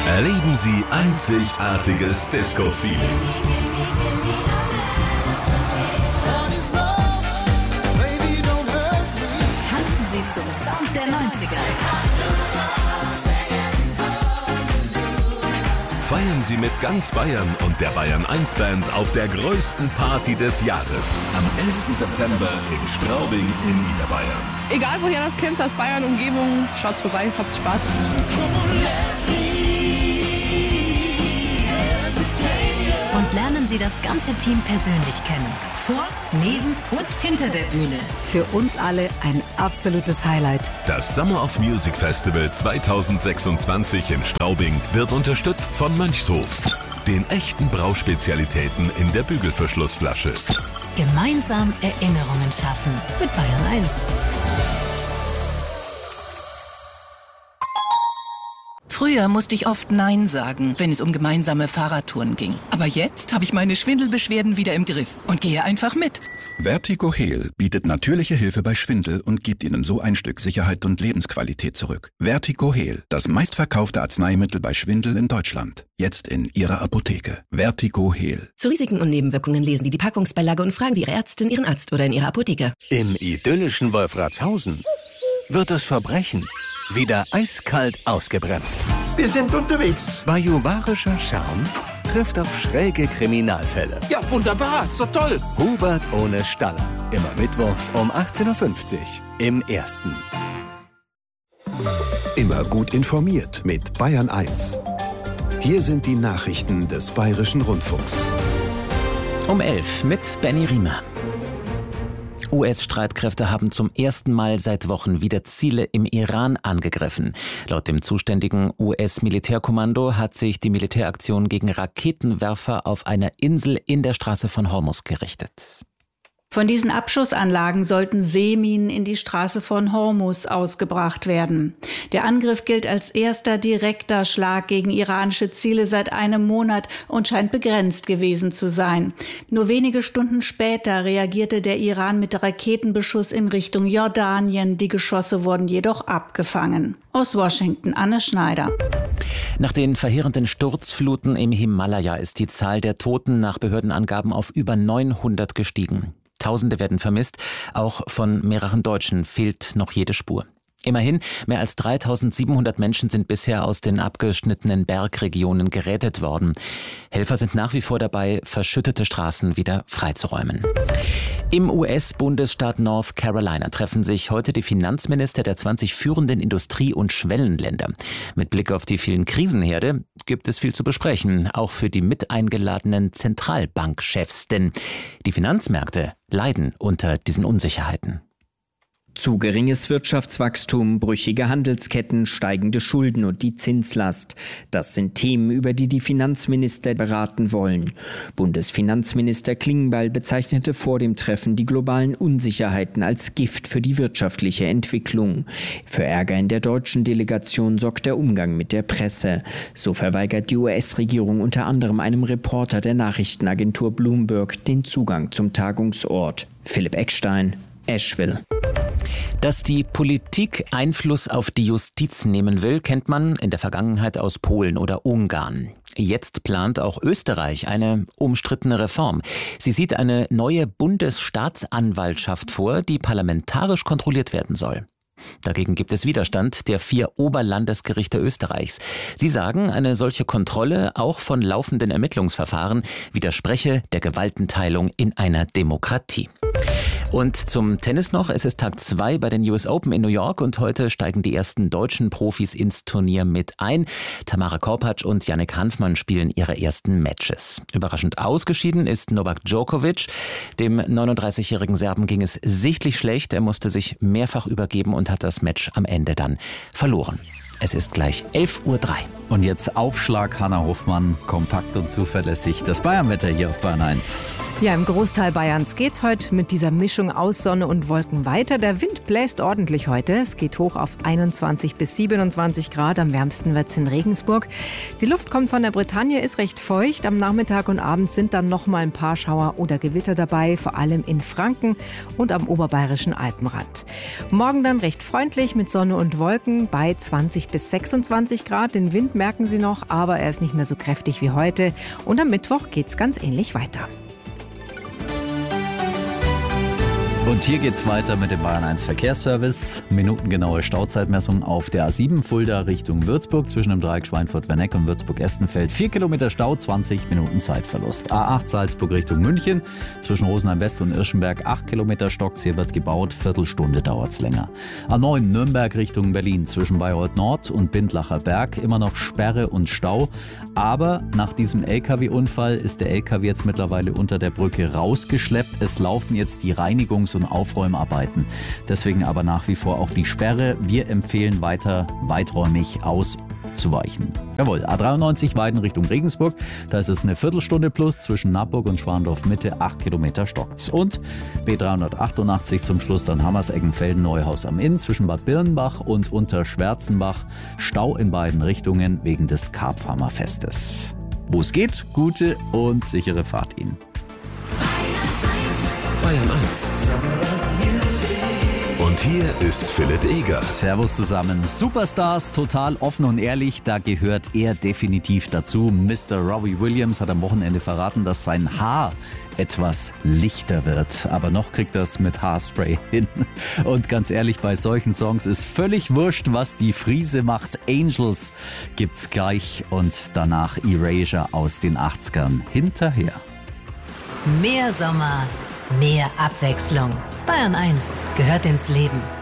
Erleben Sie einzigartiges Disco-Feeling. Tanzen Sie zum Sound der 90er. Feiern Sie mit ganz Bayern und der Bayern 1 Band auf der größten Party des Jahres. Am 11. September in Straubing in Niederbayern. Egal woher das kommt, aus Bayern, Umgebung, schaut's vorbei, habt Spaß. Und lernen Sie das ganze Team persönlich kennen. Vor, neben und hinter der Bühne. Für uns alle ein absolutes Highlight. Das Summer of Music Festival 2026 in Straubing wird unterstützt von Mönchshof, den echten Brauspezialitäten in der Bügelverschlussflasche. Gemeinsam Erinnerungen schaffen mit Bayern 1. Früher musste ich oft Nein sagen, wenn es um gemeinsame Fahrradtouren ging. Aber jetzt habe ich meine Schwindelbeschwerden wieder im Griff und gehe einfach mit. Vertigo Heal bietet natürliche Hilfe bei Schwindel und gibt Ihnen so ein Stück Sicherheit und Lebensqualität zurück. Vertigo Heal, das meistverkaufte Arzneimittel bei Schwindel in Deutschland. Jetzt in Ihrer Apotheke. Vertigo Heal. Zu Risiken und Nebenwirkungen lesen Sie die Packungsbeilage und fragen Sie Ihre Ärztin, Ihren Arzt oder in Ihrer Apotheke. Im idyllischen Wolfratshausen wird das Verbrechen wieder eiskalt ausgebremst. Wir sind unterwegs. Bajuwarischer Charme trifft auf schräge Kriminalfälle. Ja, wunderbar. Ist doch toll. Hubert ohne Staller. Immer mittwochs um 18.50 Uhr im Ersten. Immer gut informiert mit Bayern 1. Hier sind die Nachrichten des Bayerischen Rundfunks. Um 11 mit Benny Riemer. US-Streitkräfte haben zum ersten Mal seit Wochen wieder Ziele im Iran angegriffen. Laut dem zuständigen US-Militärkommando hat sich die Militäraktion gegen Raketenwerfer auf einer Insel in der Straße von Hormuz gerichtet. Von diesen Abschussanlagen sollten Seeminen in die Straße von Hormuz ausgebracht werden. Der Angriff gilt als erster direkter Schlag gegen iranische Ziele seit einem Monat und scheint begrenzt gewesen zu sein. Nur wenige Stunden später reagierte der Iran mit Raketenbeschuss in Richtung Jordanien. Die Geschosse wurden jedoch abgefangen. Aus Washington, Anne Schneider. Nach den verheerenden Sturzfluten im Himalaya ist die Zahl der Toten nach Behördenangaben auf über 900 gestiegen. Tausende werden vermisst, auch von mehreren Deutschen fehlt noch jede Spur. Immerhin, mehr als 3.700 Menschen sind bisher aus den abgeschnittenen Bergregionen gerettet worden. Helfer sind nach wie vor dabei, verschüttete Straßen wieder freizuräumen. Im US-Bundesstaat North Carolina treffen sich heute die Finanzminister der 20 führenden Industrie- und Schwellenländer. Mit Blick auf die vielen Krisenherde gibt es viel zu besprechen, auch für die mit eingeladenen Zentralbankchefs. Denn die Finanzmärkte leiden unter diesen Unsicherheiten. Zu geringes Wirtschaftswachstum, brüchige Handelsketten, steigende Schulden und die Zinslast. Das sind Themen, über die die Finanzminister beraten wollen. Bundesfinanzminister Klingbeil bezeichnete vor dem Treffen die globalen Unsicherheiten als Gift für die wirtschaftliche Entwicklung. Für Ärger in der deutschen Delegation sorgt der Umgang mit der Presse. So verweigert die US-Regierung unter anderem einem Reporter der Nachrichtenagentur Bloomberg den Zugang zum Tagungsort. Philipp Eckstein, Asheville. Dass die Politik Einfluss auf die Justiz nehmen will, kennt man in der Vergangenheit aus Polen oder Ungarn. Jetzt plant auch Österreich eine umstrittene Reform. Sie sieht eine neue Bundesstaatsanwaltschaft vor, die parlamentarisch kontrolliert werden soll. Dagegen gibt es Widerstand der 4 Oberlandesgerichte Österreichs. Sie sagen, eine solche Kontrolle, auch von laufenden Ermittlungsverfahren, widerspreche der Gewaltenteilung in einer Demokratie. Und zum Tennis noch. Es ist Tag 2 bei den US Open in New York und heute steigen die ersten deutschen Profis ins Turnier mit ein. Tamara Korpatsch und Jannik Hanfmann spielen ihre ersten Matches. Überraschend ausgeschieden ist Novak Djokovic. Dem 39-jährigen Serben ging es sichtlich schlecht. Er musste sich mehrfach übergeben und hat das Match am Ende dann verloren. Es ist gleich 11:03 Uhr. Und jetzt Aufschlag, Hanna Hofmann, kompakt und zuverlässig. Das Bayernwetter hier auf Bayern 1. Ja, im Großteil Bayerns geht's heute mit dieser Mischung aus Sonne und Wolken weiter. Der Wind bläst ordentlich heute. Es geht hoch auf 21 bis 27 Grad. Am wärmsten wird's in Regensburg. Die Luft kommt von der Bretagne, ist recht feucht. Am Nachmittag und Abend sind dann noch mal ein paar Schauer oder Gewitter dabei, vor allem in Franken und am oberbayerischen Alpenrand. Morgen dann recht freundlich mit Sonne und Wolken bei 20 bis 26 Grad. Den Wind merken Sie noch, aber er ist nicht mehr so kräftig wie heute. Und am Mittwoch geht's ganz ähnlich weiter. Und hier geht's weiter mit dem Bayern 1 Verkehrsservice. Minutengenaue Stauzeitmessung auf der A7 Fulda Richtung Würzburg zwischen dem Dreieck Schweinfurt-Werneck und Würzburg-Estenfeld. 4 Kilometer Stau, 20 Minuten Zeitverlust. A8 Salzburg Richtung München zwischen Rosenheim West und Irschenberg. 8 Kilometer stockt's, hier wird gebaut. Viertelstunde dauert's länger. A9 Nürnberg Richtung Berlin zwischen Bayreuth Nord und Bindlacher Berg. Immer noch Sperre und Stau. Aber nach diesem LKW-Unfall ist der LKW jetzt mittlerweile unter der Brücke rausgeschleppt. Es laufen jetzt die Reinigungs- und Aufräumarbeiten. Deswegen aber nach wie vor auch die Sperre. Wir empfehlen weiter weiträumig auszuweichen. Jawohl, A93 Weiden Richtung Regensburg. Da ist es eine Viertelstunde plus zwischen Nappburg und Schwandorf Mitte. 8 Kilometer stockt's. Und B388 zum Schluss dann Hammerseggenfelden Neuhaus am Inn zwischen Bad Birnbach und Unterschwärzenbach. Stau in beiden Richtungen wegen des Karpfhammerfestes. Wo es geht, gute und sichere Fahrt Ihnen. Bayern 1. Und hier ist Philipp Eger. Servus zusammen. Superstars, total offen und ehrlich, da gehört er definitiv dazu. Mr. Robbie Williams hat am Wochenende verraten, dass sein Haar etwas lichter wird. Aber noch kriegt er es mit Haarspray hin. Und ganz ehrlich, bei solchen Songs ist völlig wurscht, was die Friese macht. Angels gibt's gleich und danach Erasure aus den 80ern hinterher. Mehr Sommer, mehr Abwechslung. Bayern 1 gehört ins Leben.